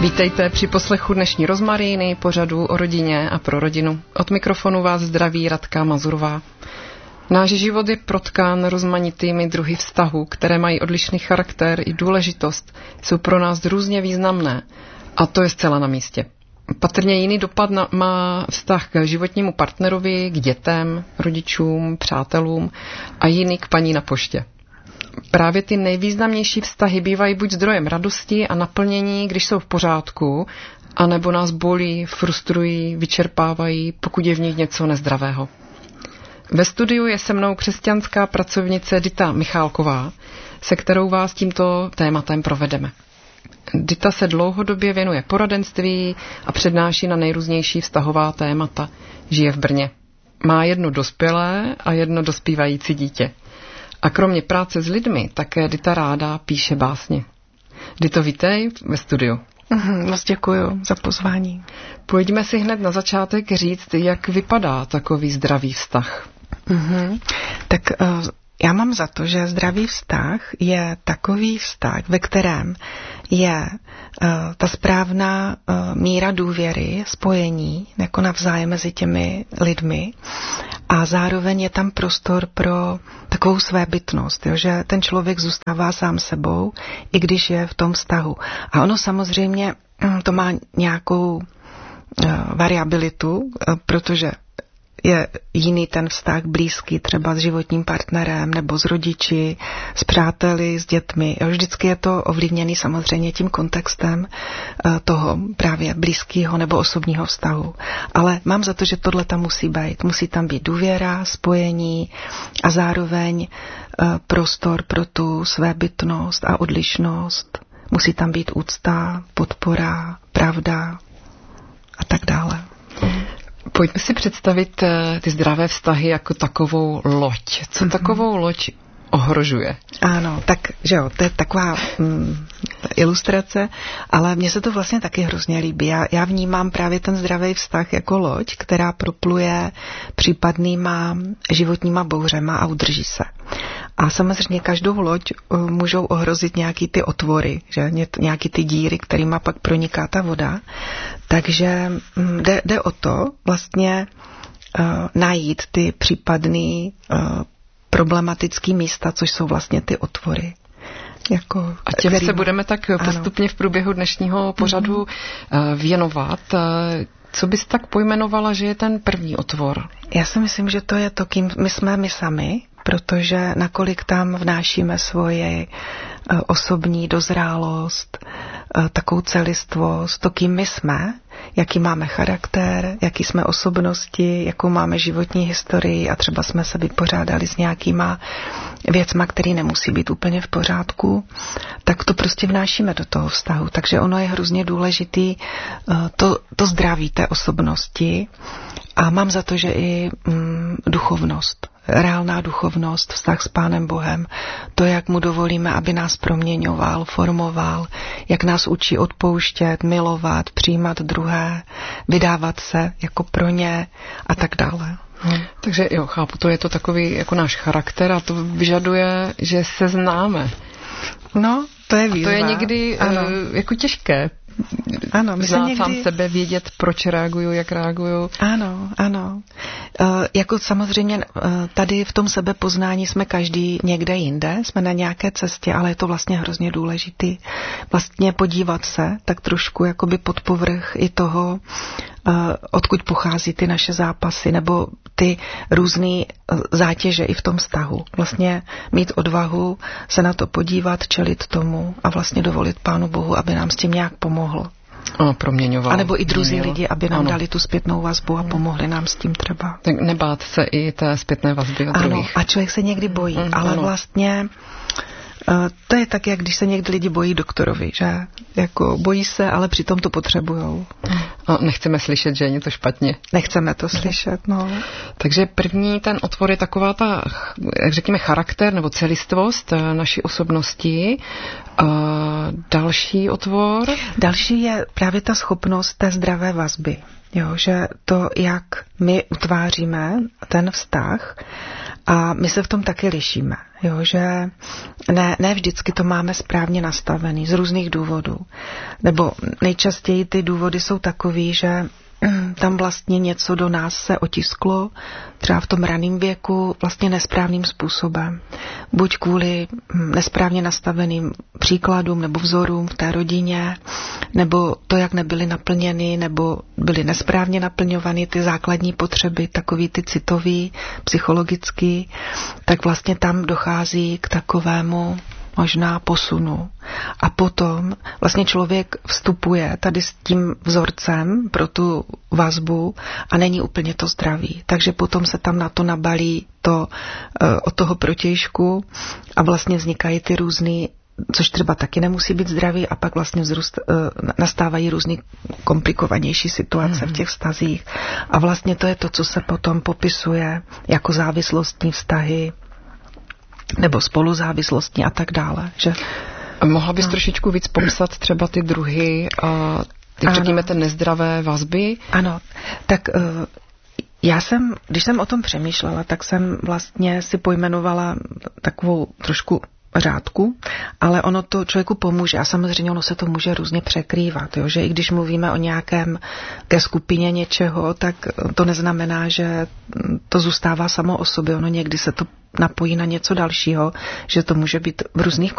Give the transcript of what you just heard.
Vítejte při poslechu dnešní Rozmaríny, pořadu o rodině a pro rodinu. Od mikrofonu vás zdraví Radka Mazurová. Náš život je protkán rozmanitými druhy vztahů, které mají odlišný charakter i důležitost, jsou pro nás různě významné a to je zcela na místě. Patrně jiný dopad má vztah k životnímu partnerovi, k dětem, rodičům, přátelům a jiný k paní na poště. Právě ty nejvýznamnější vztahy bývají buď zdrojem radosti a naplnění, když jsou v pořádku, anebo nás bolí, frustrují, vyčerpávají, pokud je v nich něco nezdravého. Ve studiu je se mnou křesťanská pracovnice Dita Michálková, se kterou vás tímto tématem provedeme. Dita se dlouhodobě věnuje poradenství a přednáší na nejrůznější vztahová témata. Žije v Brně. Má jedno dospělé a jedno dospívající dítě. A kromě práce s lidmi také Dita ráda píše básně. Dito, vítej ve studiu. Moc děkuju za pozvání. Pojďme si hned na začátek říct, jak vypadá takový zdravý vztah. Tak já mám za to, že zdravý vztah je takový vztah, ve kterém je ta správná míra důvěry, spojení, jako navzájem mezi těmi lidmi a zároveň je tam prostor pro takovou svébytnost, jo, že ten člověk zůstává sám sebou, i když je v tom vztahu. A ono samozřejmě to má nějakou variabilitu, protože je jiný ten vztah blízký třeba s životním partnerem nebo s rodiči, s přáteli, s dětmi. Vždycky je to ovlivněný samozřejmě tím kontextem toho právě blízkého nebo osobního vztahu. Ale mám za to, že tohle tam musí být. Musí tam být důvěra, spojení a zároveň prostor pro tu svébytnost a odlišnost. Musí tam být úcta, podpora, pravda a tak dále. Pojďme si představit ty zdravé vztahy jako takovou loď. Co takovou loď ohrožuje? Ano, tak, že jo, to je taková ilustrace, ale mně se to vlastně taky hrozně líbí. Já vnímám právě ten zdravý vztah jako loď, která propluje případnýma životníma bouřema a udrží se. A samozřejmě každou loď můžou ohrozit nějaký ty otvory, že? Nějaký ty díry, kterýma pak proniká ta voda. Takže jde o to vlastně najít ty případný problematický místa, což jsou vlastně ty otvory. A těm se budeme tak postupně v průběhu dnešního pořadu věnovat. Co bys tak pojmenovala, že je ten první otvor? Já si myslím, že to je to, kým my jsme my sami, protože nakolik tam vnášíme svoje osobní dozrálost, takovou celistvost, to, kým my jsme, jaký máme charakter, jaký jsme osobnosti, jakou máme životní historii a třeba jsme se vypořádali s nějakýma věcma, které nemusí být úplně v pořádku, tak to prostě vnášíme do toho vztahu. Takže ono je hrozně důležitý to zdraví té osobnosti a mám za to, že i duchovnost. Reálná duchovnost, vztah s Pánem Bohem, to, jak mu dovolíme, aby nás proměňoval, formoval, jak nás učí odpouštět, milovat, přijímat druhé, vydávat se jako pro ně a tak dále. Takže jo, chápu, to je to takový jako náš charakter a to vyžaduje, že se známe. No, to je výzva. A to je někdy jako těžké. Ano, my znát někdy sám sebe, vědět, proč reaguju, jak reaguju. Ano. Jako samozřejmě tady v tom sebepoznání jsme každý někde jinde, jsme na nějaké cestě, ale je to vlastně hrozně důležitý. Vlastně podívat se tak trošku jakoby pod povrch i toho, odkud pochází ty naše zápasy, nebo ty různé zátěže i v tom vztahu. Vlastně mít odvahu se na to podívat, čelit tomu a vlastně dovolit Pánu Bohu, aby nám s tím nějak pomohl. Proměňoval. A nebo i druzí lidi, aby nám dali tu zpětnou vazbu a pomohli nám s tím třeba. Tak nebát se i té zpětné vazby od druhých. Ano, a člověk se někdy bojí, ale vlastně to je tak, jak když se někdy lidi bojí doktorovi, že jako bojí se, ale přitom to potřebujou. A nechceme slyšet, že je něco špatně. Nechceme to slyšet, no. Takže první ten otvor je taková ta, jak řekněme, charakter nebo celistvost naší osobnosti. A další otvor? Další je právě ta schopnost té zdravé vazby. Jo, že to, jak my utváříme ten vztah A my se v tom taky lišíme, jo, že ne vždycky to máme správně nastavený z různých důvodů. Nebo nejčastěji ty důvody jsou takový, že tam vlastně něco do nás se otisklo, třeba v tom raném věku, vlastně nesprávným způsobem. Buď kvůli nesprávně nastaveným příkladům nebo vzorům v té rodině, nebo to, jak nebyly naplněny, nebo byly nesprávně naplňovány ty základní potřeby, takový ty citový, psychologický, tak vlastně tam dochází k takovému možná posunu. A potom vlastně člověk vstupuje tady s tím vzorcem pro tu vazbu a není úplně to zdravý. Takže potom se tam na to nabalí to od toho protějšku a vlastně vznikají ty různý, což třeba taky nemusí být zdravý, a pak vlastně nastávají různý komplikovanější situace v těch vztazích. A vlastně to je to, co se potom popisuje jako závislostní vztahy, nebo spoluzávislostní a tak dále. Že? Mohla bys trošičku víc popsat třeba ty druhy, řekněme, ty nezdravé vazby? Ano, tak když jsem o tom přemýšlela, tak jsem vlastně si pojmenovala takovou trošku řádku, ale ono to člověku pomůže a samozřejmě ono se to může různě překrývat, jo? Že i když mluvíme o ke skupině něčeho, tak to neznamená, že to zůstává samo o sobě, ono někdy se to napojí na něco dalšího, že to může být v různých